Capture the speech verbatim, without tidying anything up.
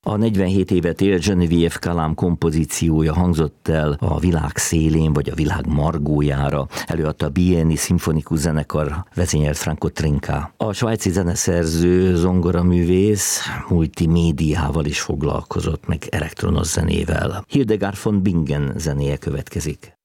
A negyvenhét évet élt Geneviève Calame kompozíciója hangzott el a világ szélén, vagy a világ margójára. Előadta a Bieni Szimfonikus Zenekar, vezényelt Franco Trinca. A svájci zeneszerző, zongoraművész multimédiával is foglalkozott, meg elektronos zenével. Hildegard von Bingen zenéje következik.